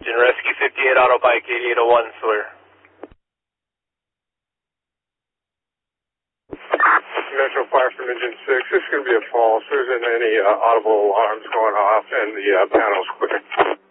Engine Rescue 58 Autobike 8801 Sawyer. Metro Fire from Engine 6. This is going to be a false. There isn't any audible alarms going off, and the panel's clear.